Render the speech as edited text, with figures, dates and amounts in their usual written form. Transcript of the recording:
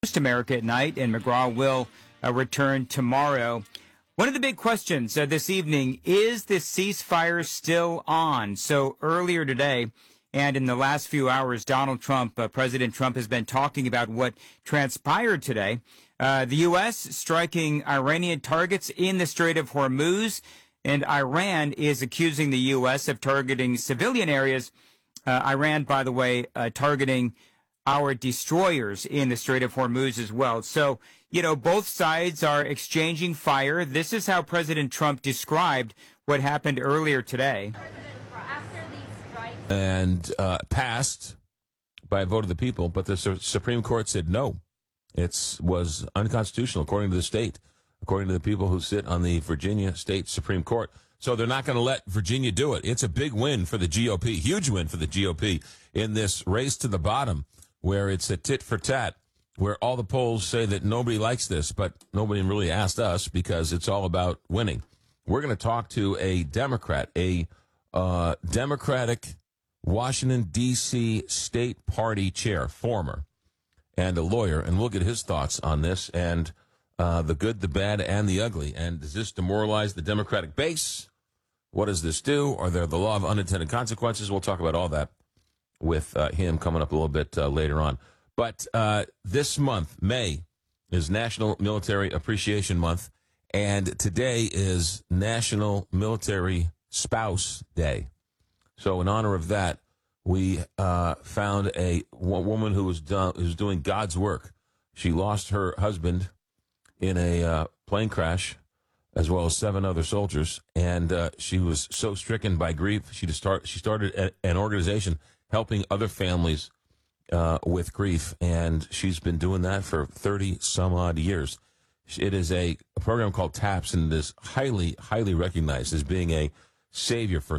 First America at night, and McGraw will return tomorrow. One of the big questions this evening, is this ceasefire still on? So earlier today, and in the last few hours, Donald Trump, President Trump, has been talking about what transpired today. The U.S. striking Iranian targets in the Strait of Hormuz, and Iran is accusing the U.S. of targeting civilian areas. Iran, by the way, targeting our destroyers in the Strait of Hormuz as well. So, both sides are exchanging fire. This is how President Trump described what happened earlier today. And passed by a vote of the people, but the Supreme Court said no. It was unconstitutional, according to the state, according to the people who sit on the Virginia State Supreme Court. So they're not going to let Virginia do it. It's a big win for the GOP, huge win for the GOP in this race to the bottom, where it's a tit for tat, where all the polls say that nobody likes this, but nobody really asked us because it's all about winning. We're going to talk to a Democrat, a Democratic Washington, D.C. State Party chair, former, and a lawyer, and we'll get his thoughts on this and the good, the bad, and the ugly. And does this demoralize the Democratic base? What does this do? Are there the law of unintended consequences? We'll talk about all that with him coming up a little bit later on. But this month, May, is National Military Appreciation Month, and today is National Military Spouse Day. So in honor of that, we found a woman who was doing God's work. She lost her husband in a plane crash, as well as 7 other soldiers, and she was so stricken by grief, she started an organization helping other families with grief, and she's been doing that for 30-some-odd years. It is a program called TAPS, and it is highly, highly recognized as being a savior for